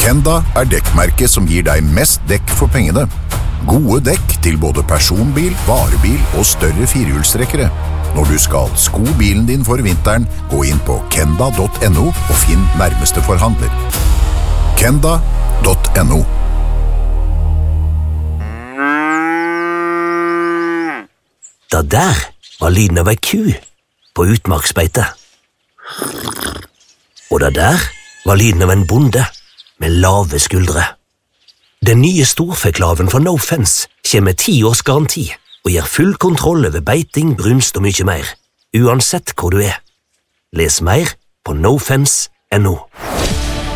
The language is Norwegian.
Kenda dekkmerket som gir deg mest dekk for pengene. Gode dekk til både personbil, varebil og større firehjulstrekkere. Når du skal sko bilen din for vinteren, gå inn på kenda.no og finn nærmeste forhandler. Kenda.no. Det der var lyden av ei ku på utmarksbeite. Og det der var lyden av en bonde med lave skuldre. Den nye storfeklaven fra No Fence kommer med 10 års garanti og gir full kontroll over beiting, brunst og mye mer, uansett hvor du er. Les mer på nofence.no.